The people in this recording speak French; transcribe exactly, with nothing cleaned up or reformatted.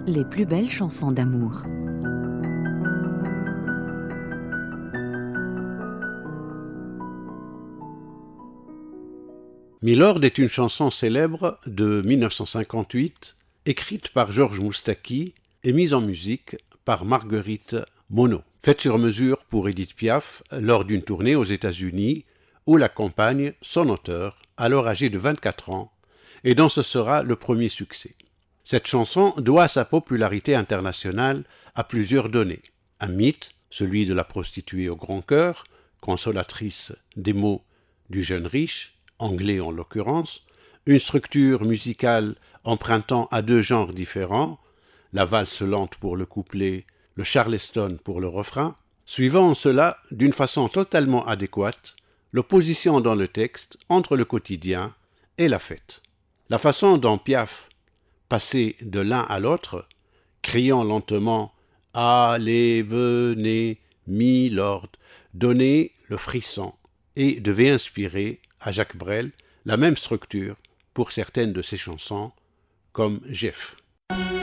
Les plus belles chansons d'amour. Milord est une chanson célèbre de mille neuf cent cinquante-huit, écrite par Georges Moustaki et mise en musique par Marguerite Monod, faite sur mesure pour Édith Piaf lors d'une tournée aux États-Unis où l'accompagne son auteur, alors âgé de vingt-quatre ans, et dont ce sera le premier succès. Cette chanson doit sa popularité internationale à plusieurs données. Un mythe, celui de la prostituée au grand cœur, consolatrice des maux du jeune riche, anglais en l'occurrence, une structure musicale empruntant à deux genres différents, la valse lente pour le couplet, le charleston pour le refrain, suivant en cela, d'une façon totalement adéquate, l'opposition dans le texte entre le quotidien et la fête. La façon dont Piaf passait de l'un à l'autre, criant lentement « Allez, venez, Milord », donnait le frisson et devait inspirer à Jacques Brel la même structure pour certaines de ses chansons, comme Jeff.